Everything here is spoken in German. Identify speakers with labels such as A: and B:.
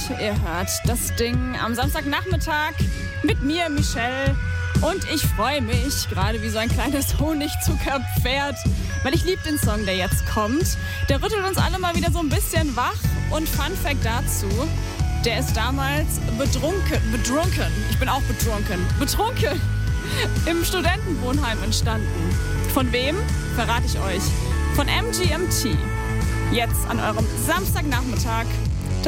A: Ihr hört das Ding am Samstagnachmittag mit mir, Michelle. Und ich freue mich, gerade wie so ein kleines Honigzuckerpferd, weil ich liebe den Song, der jetzt kommt. Der rüttelt uns alle mal wieder so ein bisschen wach. Und Fun Fact dazu, der ist damals betrunken, ich bin auch betrunken, im Studentenwohnheim entstanden. Von wem? Verrate ich euch. Von MGMT. Jetzt an eurem Samstagnachmittag